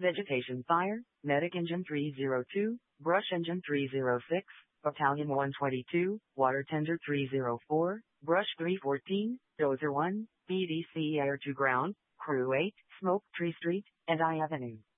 Vegetation Fire, Medic Engine 302, Brush Engine 306, Battalion 122, Water Tender 304, Brush 314, Dozer 1, BDC Air to Ground, Crew 8, Smoke Tree Street, and I Avenue.